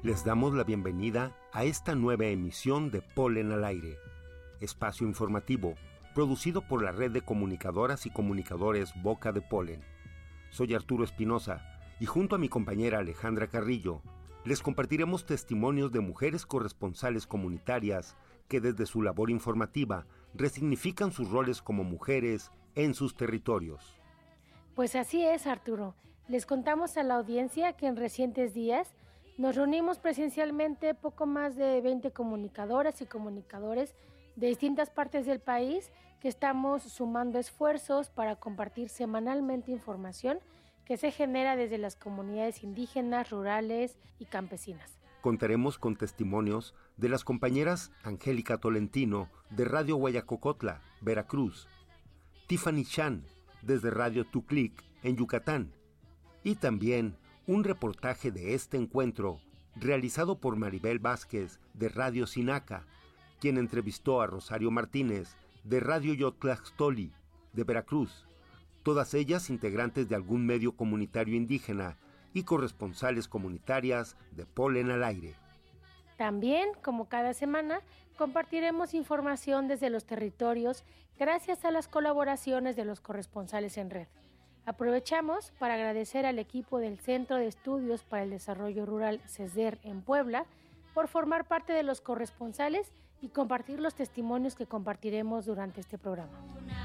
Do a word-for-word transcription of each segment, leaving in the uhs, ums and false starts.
Les damos la bienvenida a esta nueva emisión de Polen al Aire, espacio informativo producido por la red de comunicadoras y comunicadores Boca de Polen. Soy Arturo Espinosa y junto a mi compañera Alejandra Carrillo les compartiremos testimonios de mujeres corresponsales comunitarias que desde su labor informativa resignifican sus roles como mujeres en sus territorios. Pues así es, Arturo. Les contamos a la audiencia que en recientes días nos reunimos presencialmente poco más de veinte comunicadoras y comunicadores de distintas partes del país que estamos sumando esfuerzos para compartir semanalmente información que se genera desde las comunidades indígenas, rurales y campesinas. Contaremos con testimonios de las compañeras Angélica Tolentino de Radio Guayacocotla, Veracruz, Tiffany Chan desde Radio Tuclic en Yucatán y también un reportaje de este encuentro realizado por Maribel Vázquez de Radio Sinaca, quien entrevistó a Rosario Martínez de Radio Yotlaxtoli de Veracruz, todas ellas integrantes de algún medio comunitario indígena y corresponsales comunitarias de Polen al Aire. También, como cada semana, compartiremos información desde los territorios gracias a las colaboraciones de los corresponsales en red. Aprovechamos para agradecer al equipo del Centro de Estudios para el Desarrollo Rural CESDER en Puebla por formar parte de los corresponsales y compartir los testimonios que compartiremos durante este programa.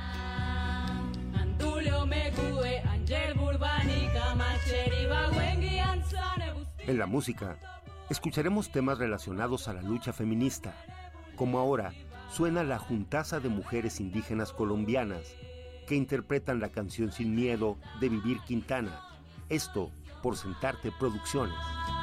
En la música, escucharemos temas relacionados a la lucha feminista, como ahora suena la Juntaza de Mujeres Indígenas Colombianas, que interpretan la canción Sin Miedo de Vivir Quintana, esto por Sentarte Producciones.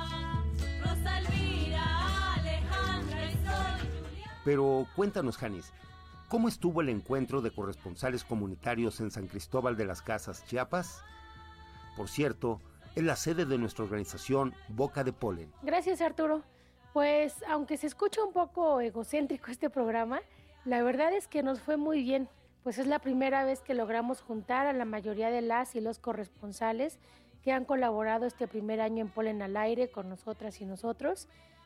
Pero cuéntanos, Janis, ¿cómo estuvo el encuentro de corresponsales comunitarios en San Cristóbal de las Casas, Chiapas? Por cierto, es la sede de nuestra organización Boca de Polen. Gracias, Arturo. Pues, aunque se escucha un poco egocéntrico este programa, la verdad es que nos fue muy bien, pues es la primera vez que logramos juntar a la mayoría de las y los corresponsales que han colaborado este primer año en Polen al Aire con nosotras y nosotros,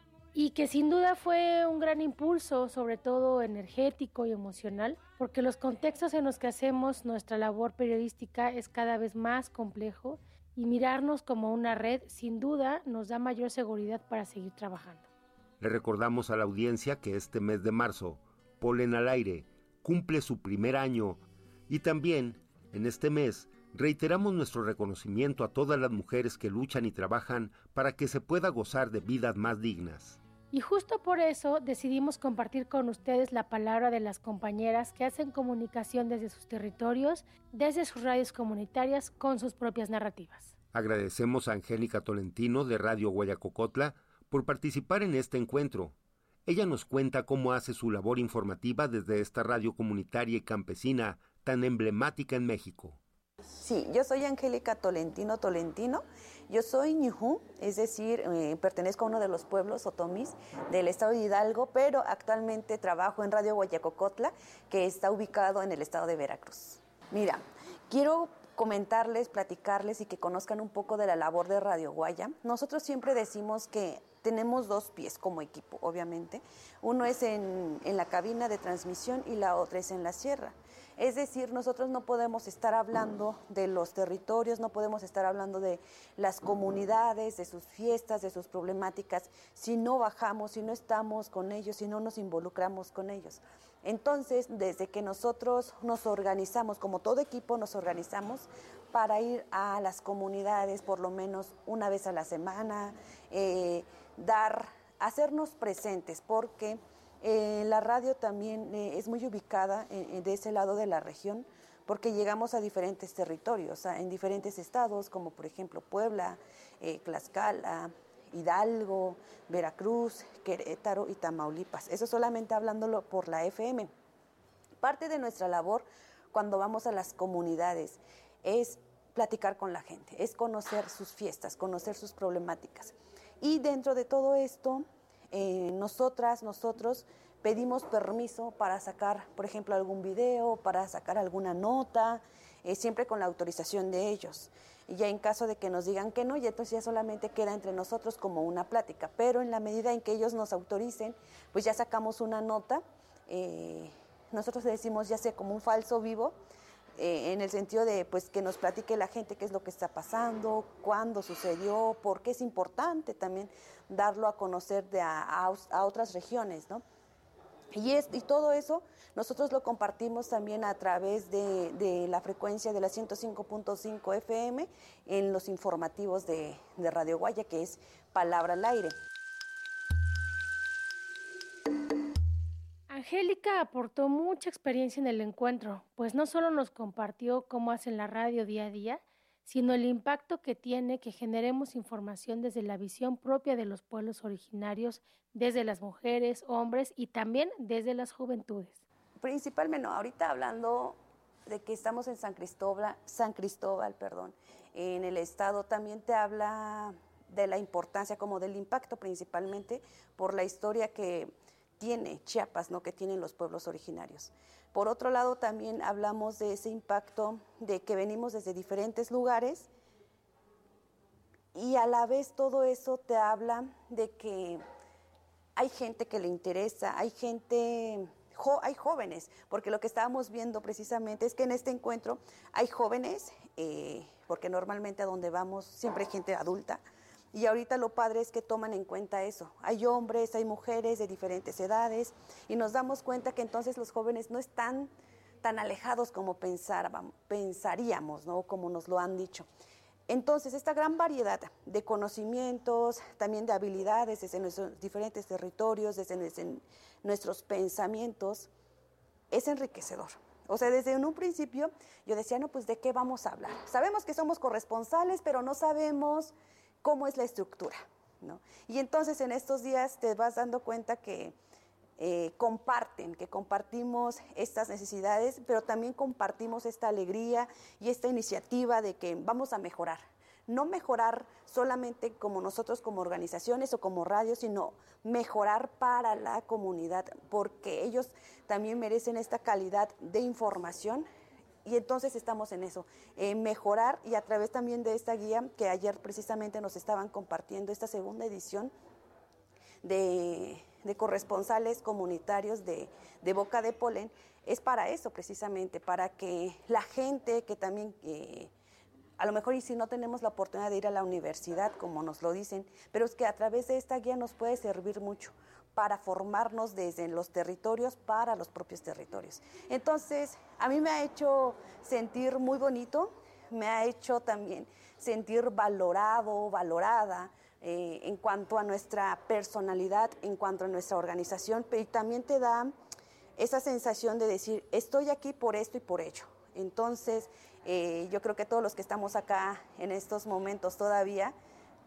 y que sin duda fue un gran impulso, sobre todo energético y emocional, porque los contextos en los que hacemos nuestra labor periodística es cada vez más complejo y mirarnos como una red sin duda nos da mayor seguridad para seguir trabajando. Le recordamos a la audiencia que este mes de marzo, Polen al Aire cumple su primer año y también en este mes reiteramos nuestro reconocimiento a todas las mujeres que luchan y trabajan para que se pueda gozar de vidas más dignas. Y justo por eso decidimos compartir con ustedes la palabra de las compañeras que hacen comunicación desde sus territorios, desde sus radios comunitarias, con sus propias narrativas. Agradecemos a Angélica Tolentino de Radio Guayacocotla por participar en este encuentro. Ella nos cuenta cómo hace su labor informativa desde esta radio comunitaria y campesina tan emblemática en México. Sí, yo soy Angélica Tolentino Tolentino, yo soy ñujú, es decir, eh, pertenezco a uno de los pueblos otomís del estado de Hidalgo, pero actualmente trabajo en Radio Guayacocotla, que está ubicado en el estado de Veracruz. Mira, quiero comentarles, platicarles y que conozcan un poco de la labor de Radio Guaya. Nosotros siempre decimos que tenemos dos pies como equipo, obviamente. Uno es en, en la cabina de transmisión y la otra es en la sierra. Es decir, nosotros no podemos estar hablando de los territorios, no podemos estar hablando de las comunidades, de sus fiestas, de sus problemáticas, si no bajamos, si no estamos con ellos, si no nos involucramos con ellos. Entonces, desde que nosotros nos organizamos, como todo equipo nos organizamos para ir a las comunidades por lo menos una vez a la semana, eh, dar, hacernos presentes, porque Eh, la radio también eh, es muy ubicada eh, de ese lado de la región porque llegamos a diferentes territorios, a, en diferentes estados como por ejemplo Puebla, eh, Tlaxcala, Hidalgo, Veracruz, Querétaro y Tamaulipas. Eso solamente hablándolo por la F M. Parte de nuestra labor cuando vamos a las comunidades es platicar con la gente, es conocer sus fiestas, conocer sus problemáticas. Y dentro de todo esto, Eh, nosotras, nosotros pedimos permiso para sacar, por ejemplo, algún video, para sacar alguna nota, eh, siempre con la autorización de ellos. Y ya en caso de que nos digan que no, y entonces ya solamente queda entre nosotros como una plática. Pero en la medida en que ellos nos autoricen, pues ya sacamos una nota. Eh, nosotros le decimos ya sea como un falso vivo, eh, en el sentido de pues que nos platique la gente qué es lo que está pasando, cuándo sucedió, por qué es importante también darlo a conocer de a, a, a otras regiones, ¿no? Y, es, y todo eso nosotros lo compartimos también a través de, de la frecuencia de la ciento cinco punto cinco F M en los informativos de, de Radio Guaya, que es Palabra al Aire. Angélica aportó mucha experiencia en el encuentro, pues no solo nos compartió cómo hacen la radio día a día, sino el impacto que tiene que generemos información desde la visión propia de los pueblos originarios, desde las mujeres, hombres y también desde las juventudes. Principalmente, no, ahorita hablando de que estamos en San Cristóbal, San Cristóbal, perdón, en el estado también te habla de la importancia, como del impacto principalmente por la historia que tiene Chiapas, ¿no? Que tienen los pueblos originarios. Por otro lado, también hablamos de ese impacto de que venimos desde diferentes lugares y a la vez todo eso te habla de que hay gente que le interesa, hay gente, jo, hay jóvenes, porque lo que estábamos viendo precisamente es que en este encuentro hay jóvenes, eh, porque normalmente a donde vamos siempre hay gente adulta, y ahorita lo padre es que toman en cuenta eso. Hay hombres, hay mujeres de diferentes edades y nos damos cuenta que entonces los jóvenes no están tan alejados como pensábamos, pensaríamos, ¿no? Como nos lo han dicho. Entonces, esta gran variedad de conocimientos, también de habilidades desde nuestros diferentes territorios, desde, desde nuestros pensamientos, es enriquecedor. O sea, desde un principio yo decía, no, pues ¿de qué vamos a hablar? Sabemos que somos corresponsales, pero no sabemos cómo es la estructura, ¿no? Y entonces en estos días te vas dando cuenta que eh, comparten, que compartimos estas necesidades, pero también compartimos esta alegría y esta iniciativa de que vamos a mejorar. No mejorar solamente como nosotros como organizaciones o como radio, sino mejorar para la comunidad, porque ellos también merecen esta calidad de información. Y entonces estamos en eso, eh, mejorar, y a través también de esta guía que ayer precisamente nos estaban compartiendo, esta segunda edición de, de corresponsales comunitarios de, de Boca de Polen, es para eso precisamente, para que la gente que también, eh, a lo mejor y si no tenemos la oportunidad de ir a la universidad, como nos lo dicen, pero es que a través de esta guía nos puede servir mucho para formarnos desde los territorios para los propios territorios. Entonces, a mí me ha hecho sentir muy bonito, me ha hecho también sentir valorado, valorada eh, en cuanto a nuestra personalidad, en cuanto a nuestra organización, pero también te da esa sensación de decir, estoy aquí por esto y por ello. Entonces, eh, yo creo que todos los que estamos acá en estos momentos todavía,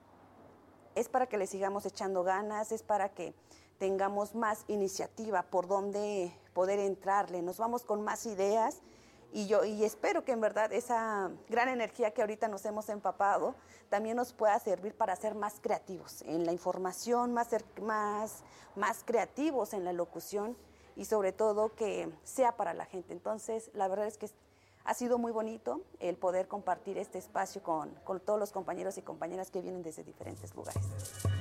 es para que le sigamos echando ganas, es para que tengamos más iniciativa por donde poder entrarle, nos vamos con más ideas y yo y espero que en verdad esa gran energía que ahorita nos hemos empapado también nos pueda servir para ser más creativos en la información, más, más, más creativos en la locución y sobre todo que sea para la gente. Entonces, la verdad es que ha sido muy bonito el poder compartir este espacio con, con todos los compañeros y compañeras que vienen desde diferentes lugares.